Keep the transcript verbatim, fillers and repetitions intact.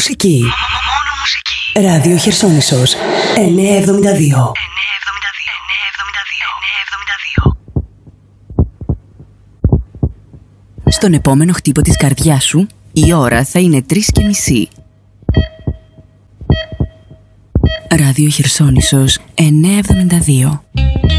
μουσική. Μόνο μουσική. Ράδιο Χερσόνησος εννιακόσια εβδομήντα δύο. Στον επόμενο χτύπο της καρδιάς σου, η ώρα θα είναι τρεις και μισή. Ράδιο Χερσόνησος εννιακόσια εβδομήντα δύο.